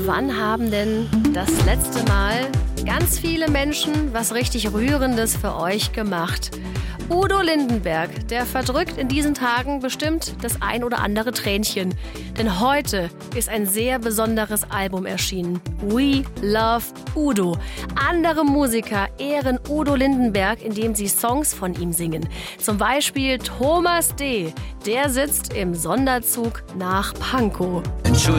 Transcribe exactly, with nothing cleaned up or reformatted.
wann haben denn das letzte Mal ganz viele Menschen was richtig Rührendes für euch gemacht? Udo Lindenberg, der verdrückt in diesen Tagen bestimmt das ein oder andere Tränchen. Denn heute ist ein sehr besonderes Album erschienen. We Love Udo. Andere Musiker ehren Udo Lindenberg, indem sie Songs von ihm singen. Zum Beispiel Thomas D., der sitzt im Sonderzug nach Pankow. Entschuldigung.